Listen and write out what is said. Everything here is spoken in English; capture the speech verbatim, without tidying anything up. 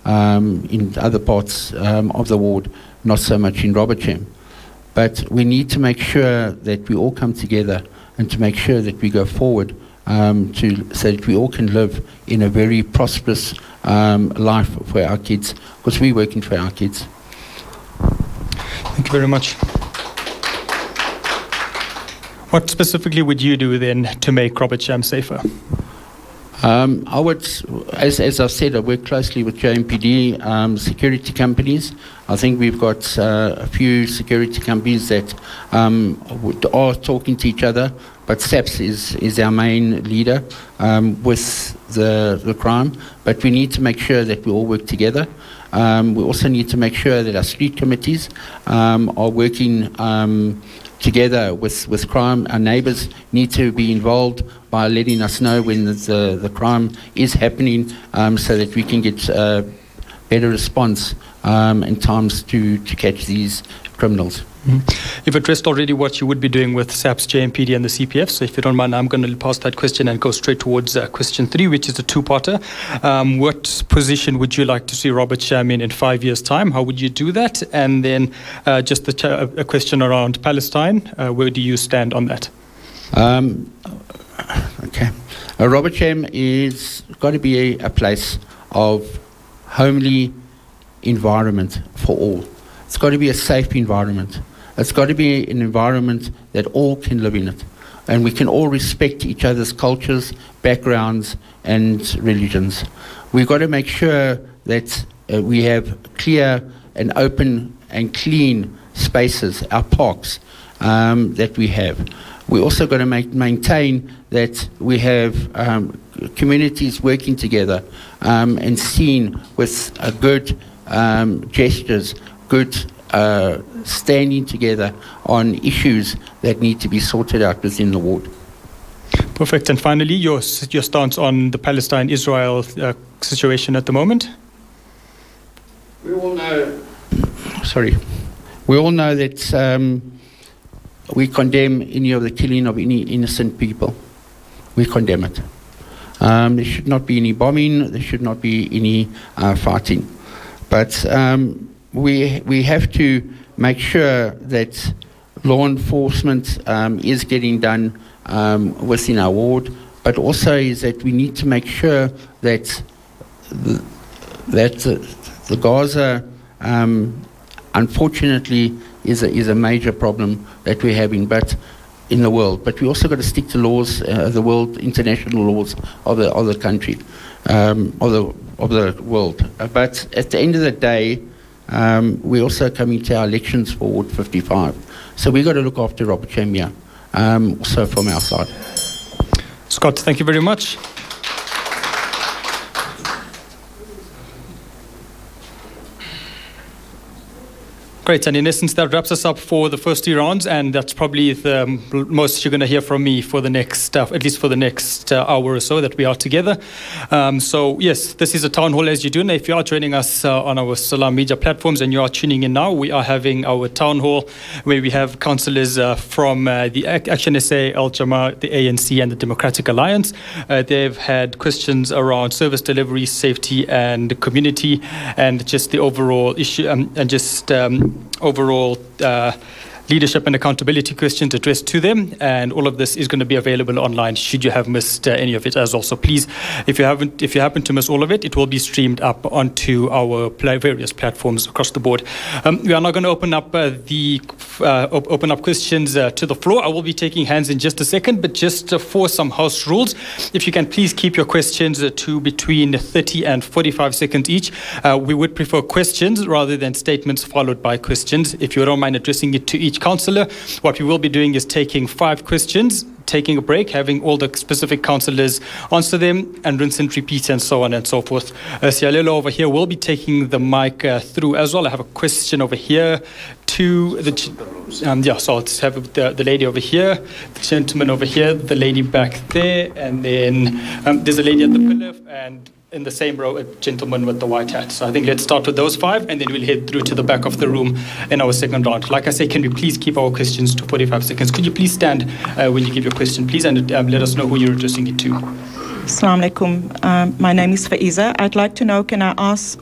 um, in other parts um, of the ward, not so much in Robertsham. But we need to make sure that we all come together and to make sure that we go forward um, to so that we all can live in a very prosperous um, life for our kids, because we're working for our kids. Thank you very much. What specifically would you do then to make Robertsham safer? Um, I would, as, as I've said, I work closely with J M P D um, security companies. I think we've got uh, a few security companies that um, are talking to each other, but SAPS is, is our main leader um, with the, the crime. But we need to make sure that we all work together. Um, we also need to make sure that our street committees um, are working um, together with, with crime. Our neighbours need to be involved by letting us know when the, the crime is happening um, so that we can get a better response um, in times to, to catch these criminals. Mm-hmm. You've addressed already what you would be doing with SAPS, J M P D and the C P F, so if you don't mind, I'm going to pass that question and go straight towards uh, question three, which is a two-parter. Um, what position would you like to see Robertsham in in five years' time? How would you do that? And then uh, just the ch- a question around Palestine. Uh, where do you stand on that? Um, okay. Uh, Robertsham is got to be a, a place of homely environment for all. It's got to be a safe environment. It's got to be an environment that all can live in it, and we can all respect each other's cultures, backgrounds, and religions. We've got to make sure that uh, we have clear and open and clean spaces, our parks um, that we have. We also got to make, maintain that we have um, communities working together um, and seen with uh, good um, gestures, good uh, standing together on issues that need to be sorted out within the ward. Perfect. And finally, your your stance on the Palestine-Israel uh, situation at the moment? We all know. Sorry, we all know that um, we condemn any of the killing of any innocent people. We condemn it. Um, there should not be any bombing. There should not be any uh, fighting. But um, we we have to make sure that law enforcement um, is getting done um, within our ward, but also is that we need to make sure that the, that the, the Gaza, um, unfortunately, is a, is a major problem that we're having, but in the world. But we also got to stick to laws, uh, the world, international laws of the of the country, um, of the of the world. Uh, but at the end of the day, Um, we're also coming to our elections for Ward fifty-five. So we've got to look after Robertsham here, um, also from our side. Scott, thank you very much. Great, and in essence that wraps us up for the first two rounds, and that's probably the most you're going to hear from me for the next, uh, at least for the next uh, hour or so that we are together. Um, so yes, this is a town hall as you do, and if you are joining us uh, on our Salam media platforms and you are tuning in now, we are having our town hall where we have councillors uh, from uh, the Action S A, Al Jama, the A N C and the Democratic Alliance. Uh, they've had questions around service delivery, safety and community, and just the overall issue, um, and just um, overall uh, leadership and accountability questions addressed to them, and all of this is going to be available online should you have missed uh, any of it as well. So please, if you haven't, if you happen to miss all of it, it will be streamed up onto our pl- various platforms across the board. Um, we are now going to open up uh, the uh, op- open up questions uh, to the floor. I will be taking hands in just a second, but just uh, for some house rules, if you can please keep your questions uh, to between thirty and forty-five seconds each. Uh, we would prefer questions rather than statements followed by questions. If you don't mind addressing it to each councillor, what we will be doing is taking five questions, taking a break, having all the specific councillors answer them, and rinse and repeat, and so on and so forth. Uh, Sialelo over here will be taking the mic uh, through as well. I have a question over here to the um, yeah, so I'll just have the, the lady over here, the gentleman over here, the lady back there, and then um, there's a lady at the pillar, and in the same row, a gentleman with the white hat. So I think let's start with those five, and then we'll head through to the back of the room in our second round. Like I say, can we please keep our questions to forty-five seconds? Could you please stand uh, when you give your question, please, and um, let us know who you're addressing it to. Assalamu alaikum. Um, my name is Faiza. I'd like to know, can I ask